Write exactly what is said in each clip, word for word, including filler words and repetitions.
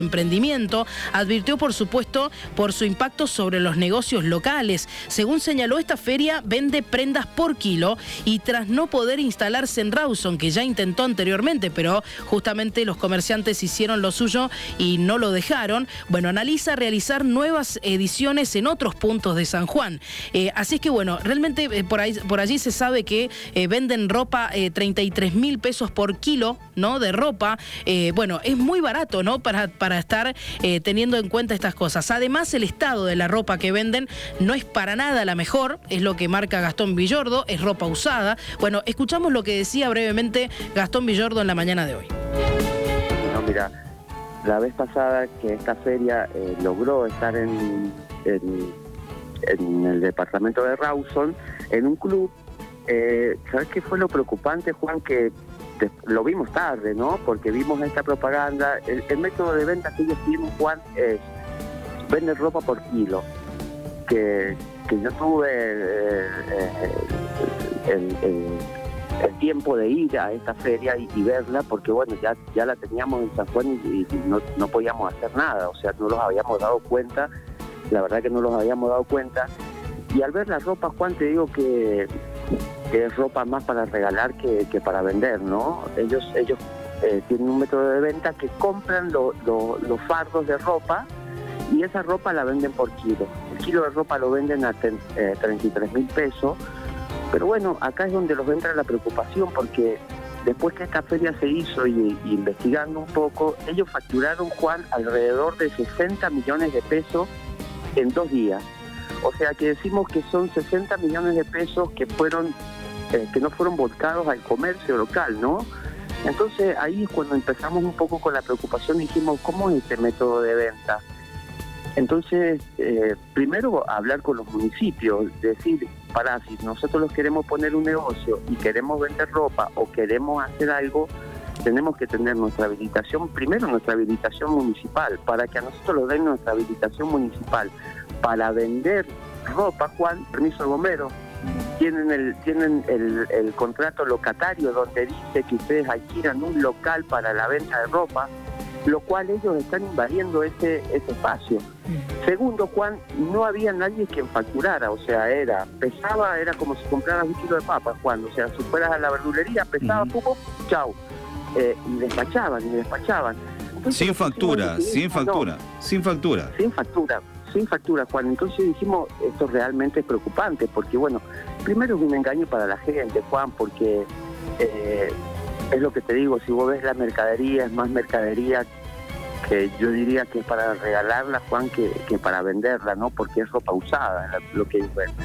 emprendimiento, advirtió por supuesto por su impacto sobre los negocios locales. Según señaló, esta feria vende prendas por kilo y tras no poder instalarse en Rawson, que ya intentó anteriormente, pero justamente los comerciantes hicieron lo suyo y no lo dejaron, bueno, analiza realizar nuevas ediciones en otros puntos de San Juan. Eh, así es que bueno, realmente eh, por, ahí, por allí se sabe que eh, venden ropa eh, treinta y tres mil pesos por kilo, ¿no? De ropa. Eh, bueno, es muy barato, ¿no? Para, para estar eh, teniendo en cuenta estas cosas. Además, el estado de la ropa que venden no es para nada la mejor, es lo que marca Gastón Villordo, es ropa usada. Bueno, escuchamos lo que decía brevemente Gastón Villordo en la mañana de hoy. No, mira, la vez pasada que esta feria eh, logró estar en, en, en el departamento de Rawson, en un club, eh, ¿sabes qué fue lo preocupante, Juan? Que lo vimos tarde, ¿no? Porque vimos esta propaganda. El, el método de venta que ellos tienen, Juan, es vender ropa por kilo. Que, que yo tuve eh, eh, el, el, el tiempo de ir a esta feria y, y verla, porque bueno, ya, ya la teníamos en San Juan y, y no, no podíamos hacer nada, o sea, no los habíamos dado cuenta, la verdad que no los habíamos dado cuenta. Y al ver la ropa, Juan, te digo que que es ropa más para regalar que, que para vender, ¿no? Ellos ellos eh, tienen un método de venta que compran lo, lo, los fardos de ropa y esa ropa la venden por kilo. El kilo de ropa lo venden a ten, eh, treinta y tres mil pesos, pero bueno, acá es donde los entra la preocupación, porque después que esta feria se hizo y, y investigando un poco, ellos facturaron, Juan, alrededor de sesenta millones de pesos en dos días. O sea que decimos que son sesenta millones de pesos que fueron eh, que no fueron volcados al comercio local, ¿no? Entonces ahí es cuando empezamos un poco con la preocupación, dijimos, ¿cómo es este método de venta? Entonces, eh, primero hablar con los municipios, decir, para si nosotros los queremos poner un negocio y queremos vender ropa o queremos hacer algo, tenemos que tener nuestra habilitación, primero nuestra habilitación municipal, para que a nosotros nos den nuestra habilitación municipal. Para vender ropa, Juan, permiso de bombero, tienen el tienen el, el contrato locatario donde dice que ustedes alquilan un local para la venta de ropa, lo cual ellos están invadiendo ese, ese espacio. Segundo, Juan, no había nadie quien facturara, o sea, era, pesaba, era como si compraras un kilo de papas, Juan, o sea, si fueras a la verdulería, pesaba poco, chau, eh, y despachaban, y despachaban. Entonces, sin factura, sin factura, no, sin factura. Sin factura. Sin factura, Juan. Entonces dijimos, esto realmente es preocupante, porque bueno, primero es un engaño para la gente, Juan, porque eh, es lo que te digo, si vos ves la mercadería, es más mercadería que yo diría que es para regalarla, Juan, que, que para venderla, ¿no? Porque es ropa usada lo que ellos venden.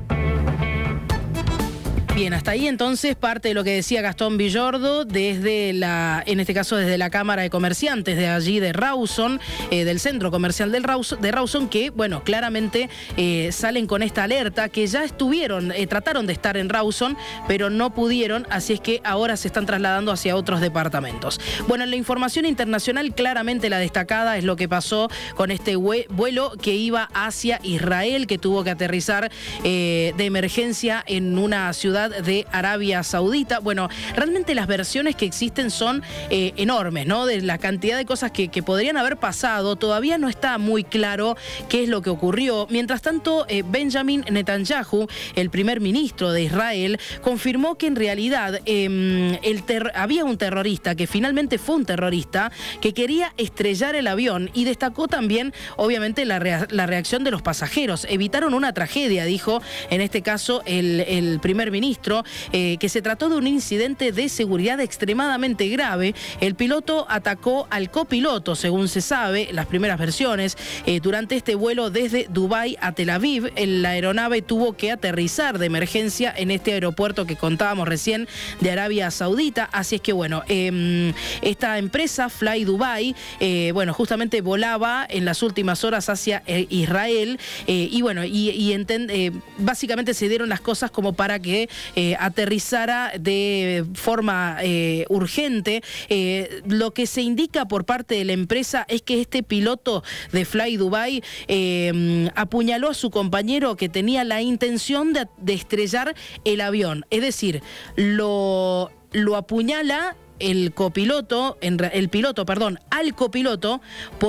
Bien, hasta ahí entonces parte de lo que decía Gastón Villordo desde la, en este caso desde la Cámara de Comerciantes de allí de Rawson, eh, del Centro Comercial del Rawson, de Rawson, que bueno, claramente eh, salen con esta alerta, que ya estuvieron, eh, trataron de estar en Rawson, pero no pudieron, así es que ahora se están trasladando hacia otros departamentos. Bueno, en la información internacional, claramente la destacada es lo que pasó con este vuelo que iba hacia Israel, que tuvo que aterrizar eh, de emergencia en una ciudad de Arabia Saudita. Bueno, realmente las versiones que existen son eh, enormes, ¿no? De la cantidad de cosas que, que podrían haber pasado, todavía no está muy claro qué es lo que ocurrió. Mientras tanto, eh, Benjamin Netanyahu, el primer ministro de Israel, confirmó que en realidad eh, el ter- había un terrorista, que finalmente fue un terrorista, que quería estrellar el avión, y destacó también, obviamente, la, rea- la reacción de los pasajeros. Evitaron una tragedia, dijo, en este caso, el, el primer ministro, Eh, que se trató de un incidente de seguridad extremadamente grave. El piloto atacó al copiloto, según se sabe, las primeras versiones. Eh, durante este vuelo desde Dubái a Tel Aviv, la aeronave tuvo que aterrizar de emergencia en este aeropuerto que contábamos recién de Arabia Saudita. Así es que, bueno, eh, esta empresa, Fly Dubai, eh, bueno, justamente volaba en las últimas horas hacia eh, Israel. Eh, y bueno, y, y enten- eh, básicamente se dieron las cosas como para que Eh, aterrizara de forma eh, urgente. Eh, lo que se indica por parte de la empresa es que este piloto de Fly Dubai eh, apuñaló a su compañero que tenía la intención de, de estrellar el avión. Es decir, lo, lo apuñala el copiloto, el piloto, perdón, al copiloto,